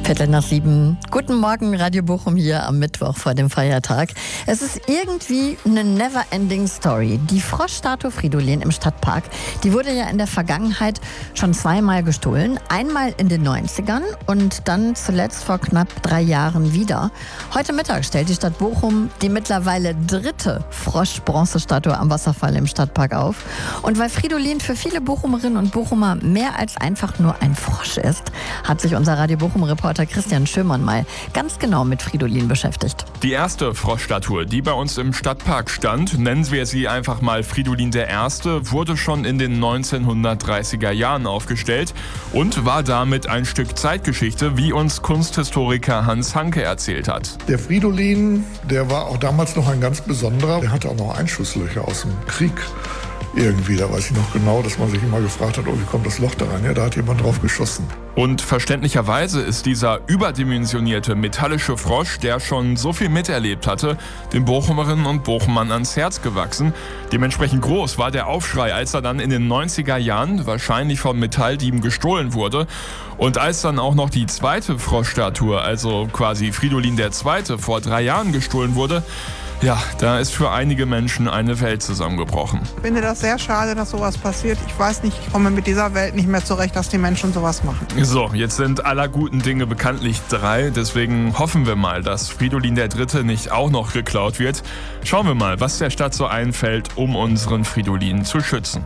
7:15. Guten Morgen, Radio Bochum hier am Mittwoch vor dem Feiertag. Es ist irgendwie eine never-ending Story. Die Froschstatue Fridolin im Stadtpark, die wurde ja in der Vergangenheit schon zweimal gestohlen. Einmal in den 90ern und dann zuletzt vor knapp 3 Jahren wieder. Heute Mittag stellt die Stadt Bochum die mittlerweile 3. Frosch-Bronzestatue am Wasserfall im Stadtpark auf. Und weil Fridolin für viele Bochumerinnen und Bochumer mehr als einfach nur ein Frosch ist, hat sich unser Radio Bochum-Reporter Christian Schömann mal ganz genau mit Fridolin beschäftigt. Die erste Froschstatue, die bei uns im Stadtpark stand, nennen wir sie einfach mal Fridolin I., wurde schon in den 1930er Jahren aufgestellt und war damit ein Stück Zeitgeschichte, wie uns Kunsthistoriker Hans Hanke erzählt hat. Der Fridolin, der war auch damals noch ein ganz besonderer. Der hatte auch noch Einschusslöcher aus dem Krieg. Irgendwie, da weiß ich noch genau, dass man sich immer gefragt hat, wie kommt das Loch da rein? Ja, da hat jemand drauf geschossen. Und verständlicherweise ist dieser überdimensionierte metallische Frosch, der schon so viel miterlebt hatte, den Bochumerinnen und Bochumern ans Herz gewachsen. Dementsprechend groß war der Aufschrei, als er dann in den 90er Jahren wahrscheinlich von Metalldieben gestohlen wurde. Und als dann auch noch die zweite Froschstatue, also quasi Fridolin II., vor 3 Jahren gestohlen wurde, ja, da ist für einige Menschen eine Welt zusammengebrochen. Ich finde das sehr schade, dass sowas passiert. Ich weiß nicht, ich komme mit dieser Welt nicht mehr zurecht, dass die Menschen sowas machen. So, jetzt sind aller guten Dinge bekanntlich 3. Deswegen hoffen wir mal, dass Fridolin III. Nicht auch noch geklaut wird. Schauen wir mal, was der Stadt so einfällt, um unseren Fridolin zu schützen.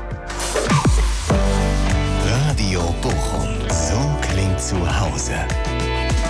Radio Bochum, so klingt zu Hause.